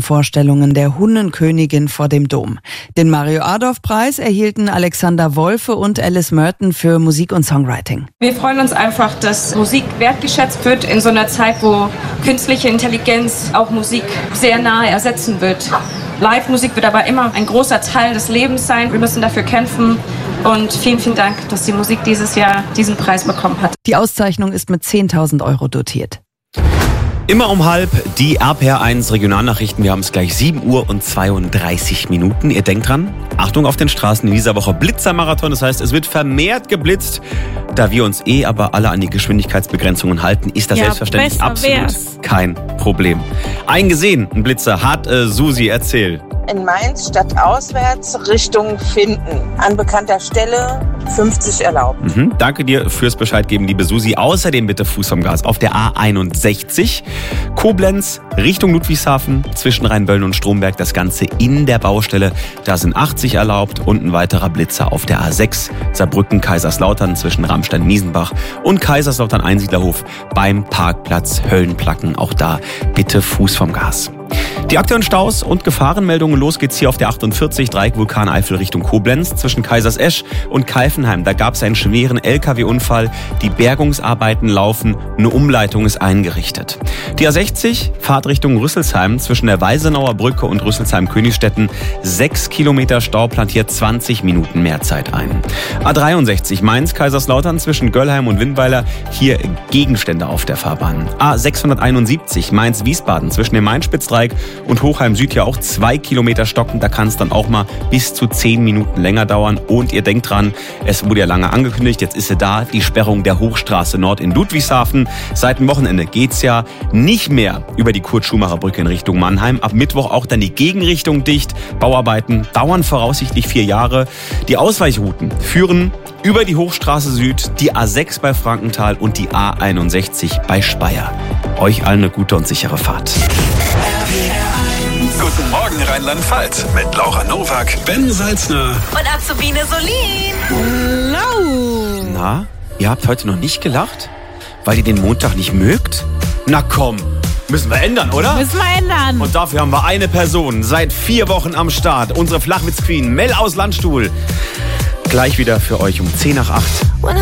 Vorstellungen der Hunnenkönigin vor dem Dom. Den Mario-Adolf-Preis erhielten Alexander Wolfe und Alice Merton für Musik und Songwriting. Wir freuen uns einfach, dass Musik wertgeschätzt wird in so einer Zeit, wo künstliche Intelligenz auch Musik sehr nahe ersetzen wird. Live-Musik wird aber immer ein großer Teil des Lebens sein. Wir müssen dafür kämpfen. Und vielen, vielen Dank, dass die Musik dieses Jahr diesen Preis bekommen hat. Die Auszeichnung ist mit 10.000 € dotiert. Immer um 12:30 die RPR1 Regionalnachrichten. Wir haben es gleich 7:32 Minuten. Ihr denkt dran, Achtung auf den Straßen in dieser Woche Blitzermarathon. Das heißt, es wird vermehrt geblitzt. Da wir uns aber alle an die Geschwindigkeitsbegrenzungen halten, ist das selbstverständlich absolut kein Problem. Eingesehen, ein Blitzer hat Susi, erzähl. In Mainz stadtauswärts Richtung Finden. An bekannter Stelle 50 erlaubt. Danke dir fürs Bescheid geben, liebe Susi. Außerdem bitte Fuß vom Gas auf der A61. Koblenz Richtung Ludwigshafen zwischen Rheinböllen und Stromberg. Das Ganze in der Baustelle. Da sind 80 erlaubt und ein weiterer Blitzer auf der A6. Saarbrücken Kaiserslautern zwischen Ramstein-Miesenbach und Kaiserslautern-Einsiedlerhof beim Parkplatz Höllenplacken. Auch da bitte Fuß vom Gas. Die aktuellen Staus und Gefahrenmeldungen, los geht's hier auf der 48, Dreieck Vulkaneifel Richtung Koblenz zwischen Kaisersesch und Kalfenheim. Da gab's einen schweren LKW-Unfall, die Bergungsarbeiten laufen, eine Umleitung ist eingerichtet. Die A60, Fahrtrichtung Rüsselsheim zwischen der Weisenauer Brücke und Rüsselsheim-Königstetten, 6 Kilometer Stau, plant hier 20 Minuten mehr Zeit ein. A63, Mainz-Kaiserslautern zwischen Göllheim und Winnweiler, hier Gegenstände auf der Fahrbahn. A671, Mainz-Wiesbaden zwischen dem Main-Spitzdreieck und Hochheim Süd ja auch 2 Kilometer stocken. Da kann es dann auch mal bis zu 10 Minuten länger dauern. Und ihr denkt dran, es wurde ja lange angekündigt, jetzt ist sie da, die Sperrung der Hochstraße Nord in Ludwigshafen. Seit dem Wochenende geht's ja nicht mehr über die Kurt-Schumacher-Brücke in Richtung Mannheim. Ab Mittwoch auch dann die Gegenrichtung dicht. Bauarbeiten dauern voraussichtlich 4 Jahre. Die Ausweichrouten führen über die Hochstraße Süd, die A6 bei Frankenthal und die A61 bei Speyer. Euch allen eine gute und sichere Fahrt. Guten Morgen Rheinland-Pfalz mit Laura Nowak, Ben Salzner und Azubine Solin. Hello. Na, ihr habt heute noch nicht gelacht? Weil ihr den Montag nicht mögt? Na komm, müssen wir ändern, oder? Müssen wir ändern. Und dafür haben wir eine Person seit 4 Wochen am Start. Unsere Flachwitz-Queen Mel aus Landstuhl. Gleich wieder für euch um 7:50.